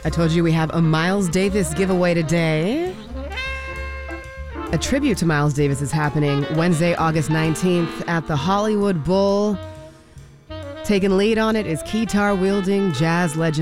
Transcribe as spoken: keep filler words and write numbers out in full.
I told you we have a Miles Davis giveaway today. A tribute to Miles Davis is happening Wednesday, August nineteenth at the Hollywood Bowl. Taking lead on it is guitar-wielding jazz legend